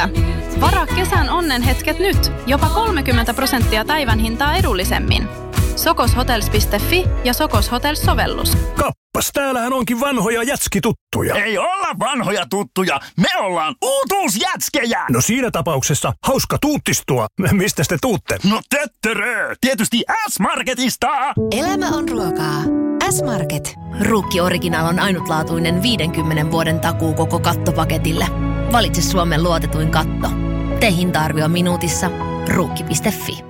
Sokos.fi:stä. Varaa kesän onnenhetket nyt, jopa 30% päivän hintaa edullisemmin. Sokoshotels.fi ja Sokos Hotels-sovellus. Kappas, täällähän onkin vanhoja jätskituttuja. Ei olla vanhoja tuttuja, me ollaan uutuusjätskejä! No siinä tapauksessa hauska tuuttistua. Mistä te tuutte? No töttörö, tietysti S-Marketista! Elämä on ruokaa. S-Market. Ruukki Original on ainutlaatuinen 50 vuoden takuu koko kattopaketille. Valitse Suomen luotetuin katto. Tee hinta-arvio minuutissa. Ruukki.fi.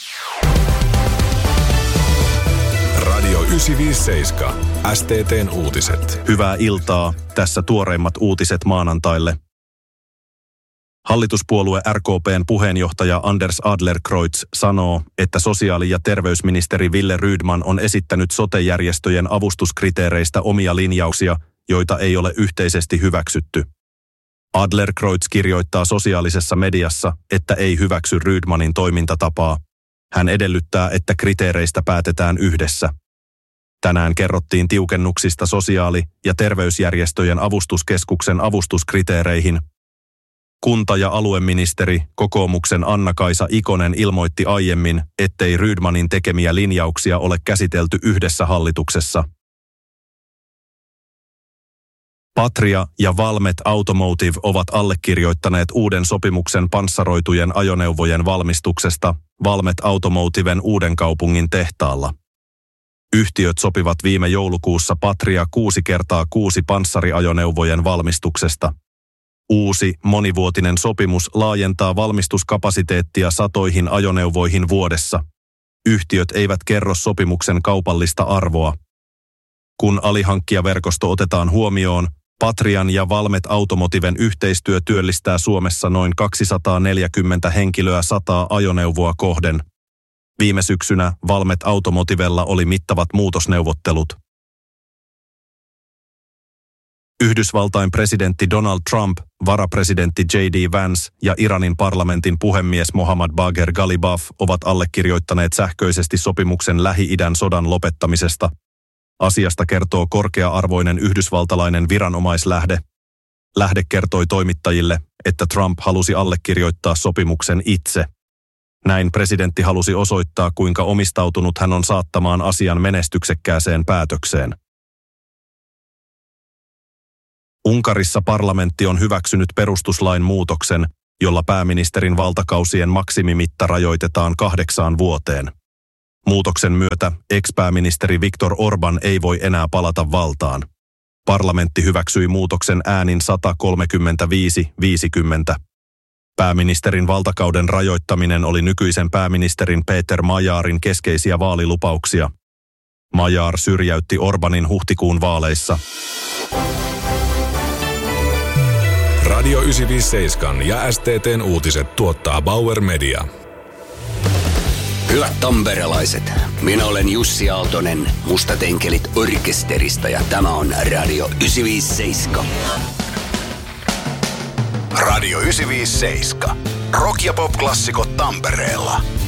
Radio 957. STT:n uutiset. Hyvää iltaa. Tässä tuoreimmat uutiset maanantaille. Hallituspuolue RKP:n puheenjohtaja Anders Adlercreutz sanoo, että sosiaali- ja terveysministeri Wille Rydman on esittänyt sote-järjestöjen avustuskriteereistä omia linjauksia, joita ei ole yhteisesti hyväksytty. Adlercreutz kirjoittaa sosiaalisessa mediassa, että ei hyväksy Rydmanin toimintatapaa. Hän edellyttää, että kriteereistä päätetään yhdessä. Tänään kerrottiin tiukennuksista sosiaali- ja terveysjärjestöjen avustuskeskuksen avustuskriteereihin. Kunta- ja alueministeri, kokoomuksen Anna-Kaisa Ikonen ilmoitti aiemmin, ettei Rydmanin tekemiä linjauksia ole käsitelty yhdessä hallituksessa. Patria ja Valmet Automotive ovat allekirjoittaneet uuden sopimuksen panssaroitujen ajoneuvojen valmistuksesta Valmet Automotiven Uudenkaupungin tehtaalla. Yhtiöt sopivat viime joulukuussa Patria 6x6 panssariajoneuvojen valmistuksesta. Uusi monivuotinen sopimus laajentaa valmistuskapasiteettia satoihin ajoneuvoihin vuodessa. Yhtiöt eivät kerro sopimuksen kaupallista arvoa. Kun alihankkijaverkosto otetaan huomioon, Patrian ja Valmet Automotiven yhteistyö työllistää Suomessa noin 240 henkilöä 100 ajoneuvoa kohden. Viime syksynä Valmet Automotivella oli mittavat muutosneuvottelut. Yhdysvaltain presidentti Donald Trump, varapresidentti J.D. Vance ja Iranin parlamentin puhemies Mohammad Bagher Ghalibaf ovat allekirjoittaneet sähköisesti sopimuksen Lähi-idän sodan lopettamisesta. Asiasta kertoo korkea-arvoinen yhdysvaltalainen viranomaislähde. Lähde kertoi toimittajille, että Trump halusi allekirjoittaa sopimuksen itse. Näin presidentti halusi osoittaa, kuinka omistautunut hän on saattamaan asian menestyksekkääseen päätökseen. Unkarissa parlamentti on hyväksynyt perustuslain muutoksen, jolla pääministerin valtakausien maksimimitta rajoitetaan 8 vuoteen. Muutoksen myötä ex-pääministeri Viktor Orbán ei voi enää palata valtaan. Parlamentti hyväksyi muutoksen äänin 135-50. Pääministerin valtakauden rajoittaminen oli nykyisen pääministerin Peter Majarin keskeisiä vaalilupauksia. Majar syrjäytti Orbanin huhtikuun vaaleissa. Radio 957 ja STT:n uutiset tuottaa Bauer Media. Hyvät tamperelaiset, minä olen Jussi Aaltonen Mustatenkelit orkesterista ja tämä on Radio 957. Radio 957. Rock- ja pop-klassikot Tampereella.